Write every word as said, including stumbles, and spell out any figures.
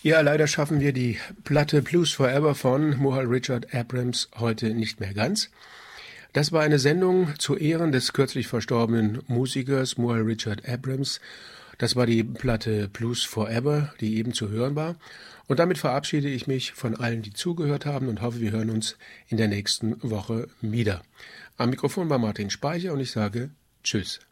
Ja, leider schaffen wir die Platte Blues Forever von Mohal Richard Abrams heute nicht mehr ganz. Das war eine Sendung zu Ehren des kürzlich verstorbenen Musikers Mohal Richard Abrams. Das war die Platte Blues Forever, die eben zu hören war. Und damit verabschiede ich mich von allen, die zugehört haben und hoffe, wir hören uns in der nächsten Woche wieder. Am Mikrofon war Martin Speicher und ich sage Tschüss.